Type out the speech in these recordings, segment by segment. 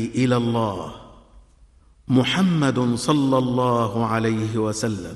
إلى الله محمد صلى الله عليه وسلم.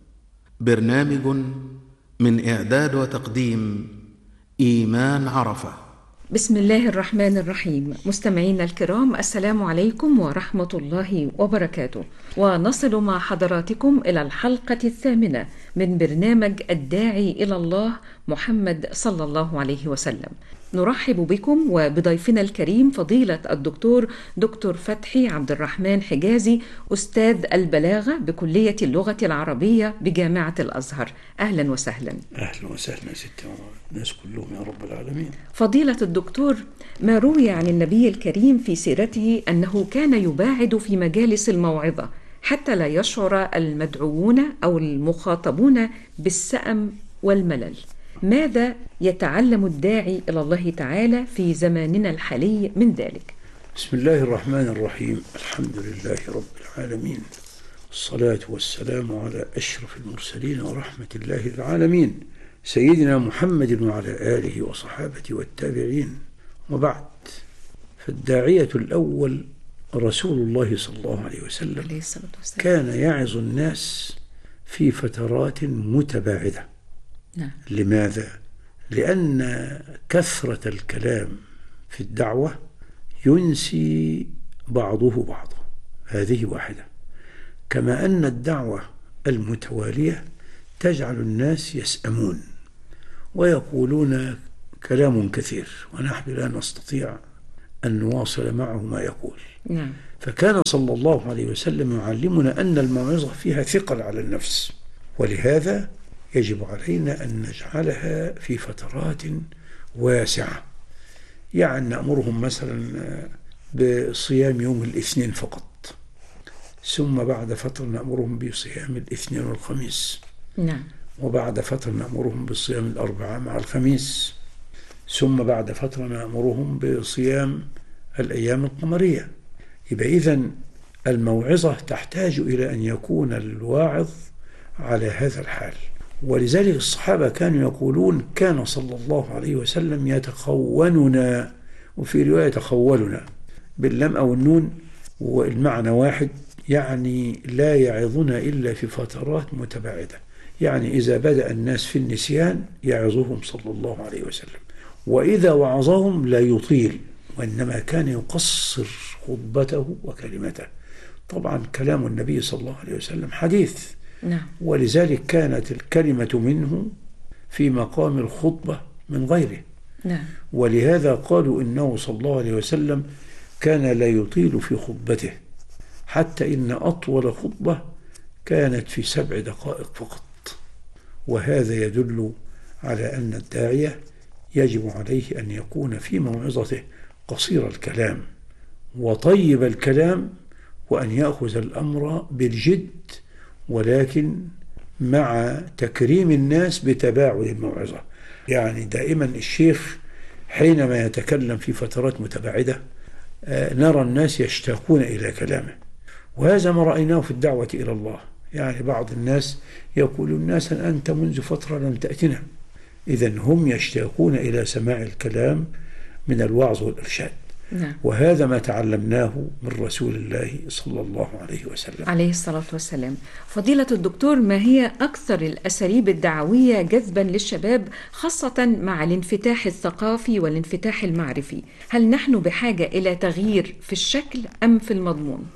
برنامج من إعداد وتقديم إيمان عرفة. بسم الله الرحمن الرحيم. مستمعينا الكرام، السلام عليكم ورحمة الله وبركاته، ونصل مع حضراتكم إلى الحلقة الثامنة من برنامج الداعي إلى الله محمد صلى الله عليه وسلم. نرحب بكم وبضيفنا الكريم فضيلة الدكتور فتحي عبد الرحمن حجازي، أستاذ البلاغة بكلية اللغة العربية بجامعة الأزهر. أهلا وسهلا. أهلا وسهلا يا ستي الناس كلهم يا رب العالمين. فضيلة الدكتور، ما روي عن النبي الكريم في سيرته أنه كان يباعد في مجالس الموعظة حتى لا يشعر المدعوون أو المخاطبون بالسأم والملل. ماذا يتعلم الداعي إلى الله تعالى في زماننا الحالي من ذلك؟ بسم الله الرحمن الرحيم. الحمد لله رب العالمين، الصلاة والسلام على أشرف المرسلين ورحمة الله للعالمين، سيدنا محمد وعلى آله وصحابته والتابعين، وبعد. فالداعية الأول رسول الله صلى الله عليه وسلم كان يعظ الناس في فترات متباعدة. نعم. لماذا؟ لأن كثرة الكلام في الدعوة ينسي بعضه بعضا، هذه واحدة. كما أن الدعوة المتوالية تجعل الناس يسأمون ويقولون كلام كثير، ونحن لا نستطيع أن نواصل معه ما يقول. نعم. فكان صلى الله عليه وسلم يعلمنا أن الموعظة فيها ثقل على النفس، ولهذا يجب علينا أن نجعلها في فترات واسعة. يعني نأمرهم مثلا بصيام يوم الاثنين فقط، ثم بعد فترة نأمرهم بصيام الاثنين والخميس. نعم. وبعد فترة نأمرهم بصيام الأربعاء مع الخميس، ثم بعد فترة نأمرهم بصيام الأيام القمرية. يبقى إذن الموعظة تحتاج إلى أن يكون الواعظ على هذا الحال. ولذلك الصحابة كانوا يقولون كان صلى الله عليه وسلم يتخوننا، وفي رواية يتخولنا باللام أو النون، والمعنى واحد، يعني لا يعظنا إلا في فترات متباعدة. يعني إذا بدأ الناس في النسيان يعظهم صلى الله عليه وسلم، وإذا وعظهم لا يطيل، وإنما كان يقصر خطبته وكلمته. طبعا كلام النبي صلى الله عليه وسلم حديث. نعم. ولذلك كانت الكلمة منه في مقام الخطبة من غيره. نعم. ولهذا قالوا إنه صلى الله عليه وسلم كان لا يطيل في خطبته، حتى إن أطول خطبة كانت في 7 دقائق فقط. وهذا يدل على أن الداعية يجب عليه أن يكون في موعظته قصير الكلام وطيب الكلام، وأن يأخذ الأمر بالجد، ولكن مع تكريم الناس بتباعد الموعظة. يعني دائما الشيخ حينما يتكلم في فترات متباعدة نرى الناس يشتاقون إلى كلامه، وهذا ما رأيناه في الدعوة إلى الله. يعني بعض الناس يقول الناس أنت منذ فترة لم تأتنا، إذن هم يشتاقون إلى سماع الكلام من الوعظ والإرشاد. نعم. وهذا ما تعلمناه من رسول الله صلى الله عليه وسلم عليه الصلاة والسلام. فضيلة الدكتور، ما هي أكثر الأساليب الدعوية جذبا للشباب، خاصة مع الانفتاح الثقافي والانفتاح المعرفي؟ هل نحن بحاجة إلى تغيير في الشكل أم في المضمون؟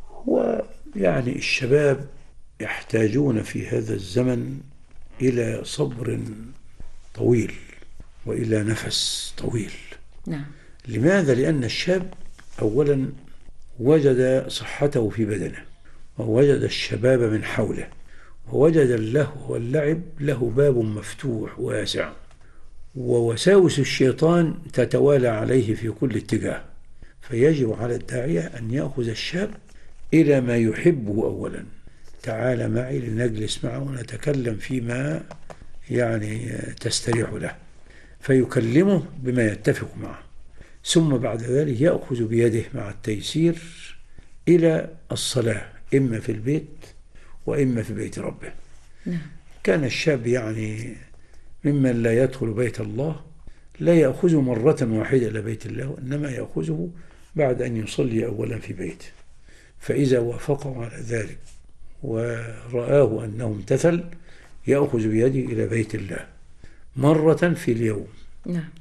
ويعني الشباب يحتاجون في هذا الزمن إلى صبر طويل وإلى نفس طويل. نعم. لماذا؟ لأن الشاب أولا وجد صحته في بدنه، ووجد الشباب من حوله، ووجد اللهو واللعب له باب مفتوح واسع، ووساوس الشيطان تتوالى عليه في كل اتجاه. فيجب على الداعية أن يأخذ الشاب إلى ما يحبه أولا. تعال معي لنجلس معه ونتكلم فيما يعني تستريح له، فيكلمه بما يتفق معه، ثم بعد ذلك يأخذ بيده مع التيسير إلى الصلاة، إما في البيت وإما في بيت ربه. نعم. كان الشاب يعني ممن لا يدخل بيت الله لا يأخذه مرة واحدة إلى بيت الله، وإنما يأخذه بعد أن يصلي أولا في بيته، فإذا وافقه على ذلك ورآه أنه امتثل يأخذ بيده إلى بيت الله مرة في اليوم. نعم.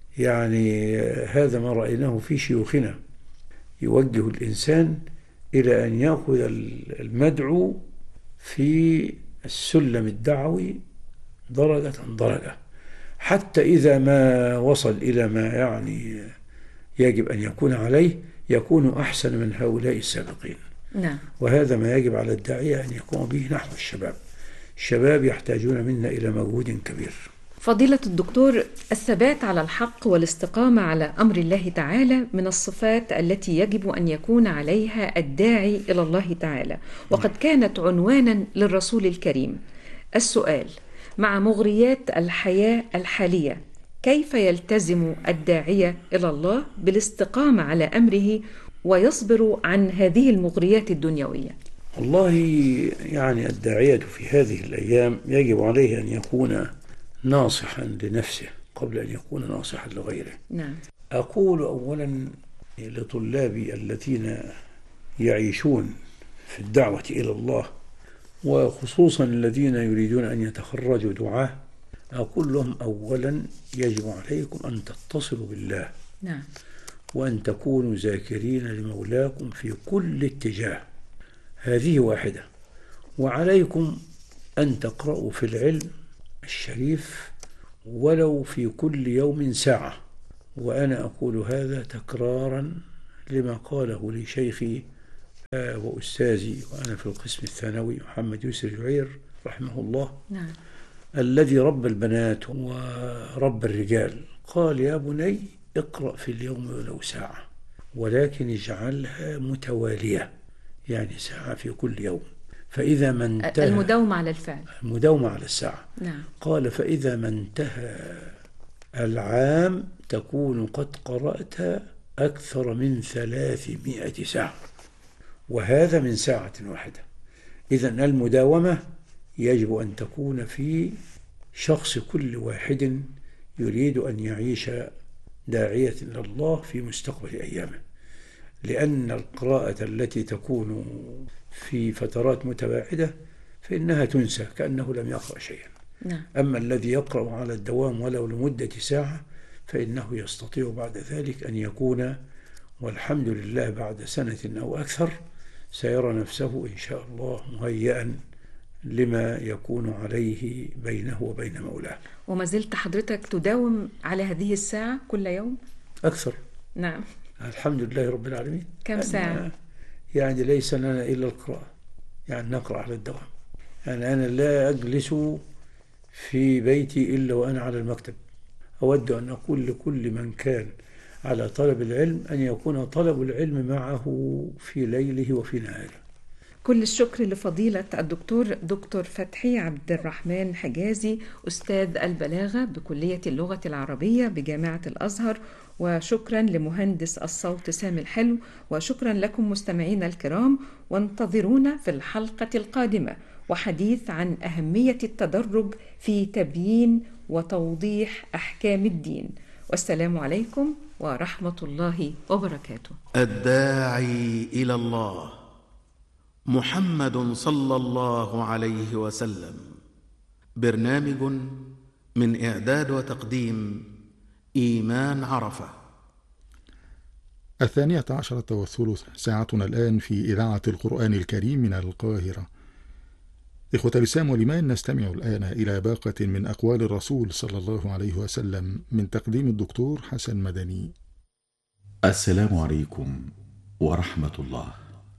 يعني هذا ما رأيناه في شيوخنا، يوجه الإنسان إلى أن يأخذ المدعو في السلم الدعوي درجة درجة، حتى إذا ما وصل إلى ما يعني يجب أن يكون عليه يكون أحسن من هؤلاء السابقين. نعم. وهذا ما يجب على الداعية أن يقوم به نحو الشباب. الشباب يحتاجون منا إلى مجهود كبير. فضيلة الدكتور، الثبات على الحق والاستقامة على أمر الله تعالى من الصفات التي يجب أن يكون عليها الداعي إلى الله تعالى، وقد كانت عنوانا للرسول الكريم. السؤال: مع مغريات الحياة الحالية كيف يلتزم الداعية إلى الله بالاستقامة على أمره ويصبر عن هذه المغريات الدنيوية؟ والله يعني الداعية في هذه الأيام يجب عليه أن يكون ناصحا لنفسه قبل أن يكون ناصحا لغيره. نعم. أقول أولا لطلابي الذين يعيشون في الدعوة إلى الله، وخصوصا الذين يريدون أن يتخرجوا دعاة، أقول لهم أولا يجب عليكم أن تتصلوا بالله. نعم. وأن تكونوا ذاكرين لمولاكم في كل اتجاه، هذه واحدة. وعليكم أن تقرأوا في العلم الشريف ولو في كل يوم ساعة، وأنا أقول هذا تكرارا لما قاله لي شيخي وأستاذي وأنا في القسم الثانوي محمد يوسف جعير رحمه الله. نعم. الذي رب البنات ورب الرجال، قال: يا بني اقرأ في اليوم ولو ساعة، ولكن اجعلها متوالية، يعني ساعة في كل يوم. فإذا ما انتهى المداومة على الفعل، المداومة على الساعة. نعم. قال: فإذا ما انتهى العام تكون قد قرأت أكثر من 300 ساعة، وهذا من ساعة واحدة. إذن المداومة يجب أن تكون في شخص كل واحد يريد أن يعيش داعية إلى الله في مستقبل أيامه، لأن القراءة التي تكون في فترات متباعدة فإنها تنسى كأنه لم يقرأ شيئا. نعم. أما الذي يقرأ على الدوام ولو لمدة ساعة فإنه يستطيع بعد ذلك أن يكون، والحمد لله، بعد سنة أو أكثر سيرى نفسه إن شاء الله مهيئا لما يكون عليه بينه وبين مولاه. وما زلت حضرتك تداوم على هذه الساعة كل يوم؟ أكثر. نعم. الحمد لله رب العالمين. كم ساعة؟ يعني ليس لنا إلا القراءة، يعني نقرأ على الدوام. يعني أنا لا أجلس في بيتي إلا وأنا على المكتب. أود أن أقول لكل من كان على طلب العلم أن يكون طلب العلم معه في ليله وفي نهاره. كل الشكر لفضيلة الدكتور دكتور فتحي عبد الرحمن حجازي، أستاذ البلاغة بكلية اللغة العربية بجامعة الأزهر، وشكرا لمهندس الصوت سامي الحلو، وشكرا لكم مستمعينا الكرام، وانتظرونا في الحلقة القادمة وحديث عن أهمية التدرج في تبيين وتوضيح أحكام الدين. والسلام عليكم ورحمة الله وبركاته. الداعي إلى الله محمد صلى الله عليه وسلم. برنامج من إعداد وتقديم إيمان عرفة. 12:30 ساعتنا الآن في إذاعة القرآن الكريم من القاهرة. إخوة الإسلام والإيمان، نستمع الآن إلى باقة من أقوال الرسول صلى الله عليه وسلم من تقديم الدكتور حسن مدني. السلام عليكم ورحمة الله.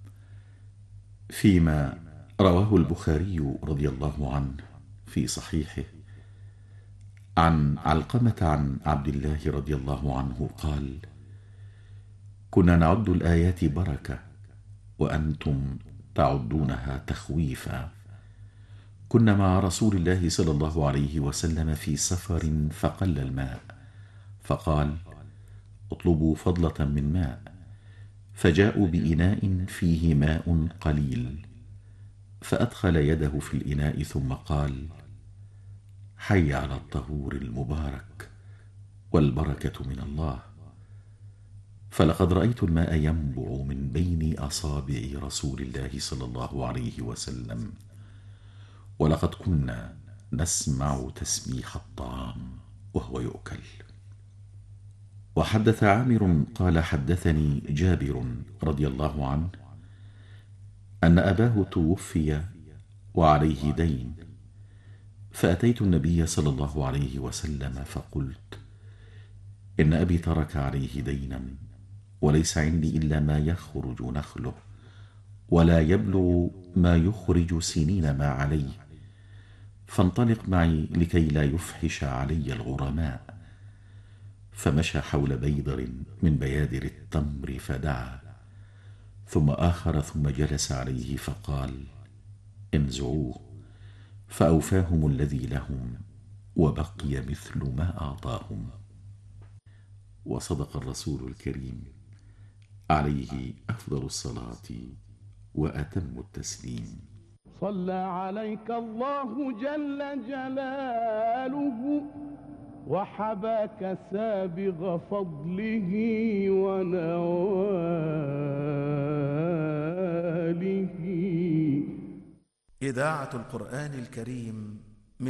فيما رواه البخاري رضي الله عنه في صحيحه عن علقمة عن عبد الله رضي الله عنه قال: كنا نعد الآيات بركة وأنتم تعدونها تخويفا. كنا مع رسول الله صلى الله عليه وسلم في سفر فقل الماء، فقال: اطلبوا فضلة من ماء، فجاءوا بإناء فيه ماء قليل، فأدخل يده في الإناء ثم قال: حي على الطهور المبارك والبركة من الله. فلقد رأيت الماء ينبع من بين أصابع رسول الله صلى الله عليه وسلم، ولقد كنا نسمع تسبيح الطعام وهو يؤكل. وحدث عامر قال حدثني جابر رضي الله عنه أن أباه توفي وعليه دين، فأتيت النبي صلى الله عليه وسلم فقلت: إن أبي ترك عليه دينا، وليس عندي إلا ما يخرج نخله، ولا يبلغ ما يخرج سنين ما عليه، فانطلق معي لكي لا يفحش علي الغرماء. فمشى حول بيضر من بيادر التمر فدعا، ثم آخر، ثم جلس عليه فقال: انزعوه. فأوفاهم الذي لهم، وبقي مثل ما أعطاهم. وصدق الرسول الكريم عليه أفضل الصلاة وأتم التسليم. صلى عليك الله جل جلاله، وحباك سابغ فضله ونواله. إذاعة القرآن الكريم